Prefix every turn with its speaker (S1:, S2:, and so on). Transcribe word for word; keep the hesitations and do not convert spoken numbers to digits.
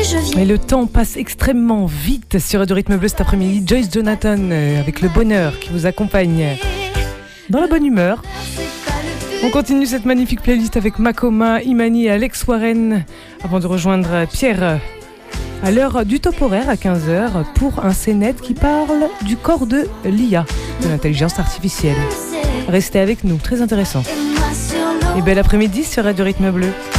S1: Et le temps passe extrêmement vite sur Radio Rythme Bleu cet après-midi. Joyce Jonathan euh, avec le bonheur qui vous accompagne dans la bonne humeur. On continue cette magnifique playlist avec Makoma, Imani et Alex Warren avant de rejoindre Pierre à l'heure du top horaire à quinze heures pour un C net qui parle du corps de l'I A, de l'intelligence artificielle. Restez avec nous, très intéressant. Et bel après-midi sur Radio Rythme Bleu.